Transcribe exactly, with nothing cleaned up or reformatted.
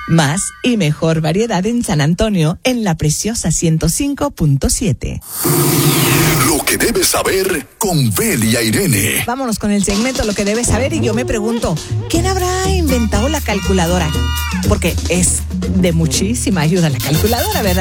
Más y mejor variedad en San Antonio, en la preciosa ciento cinco punto siete. Lo que debes saber con Belia Irene. Vámonos con el segmento Lo que debes saber, y yo me pregunto, ¿quién habrá inventado la calculadora? Porque es de muchísima ayuda la calculadora, ¿verdad?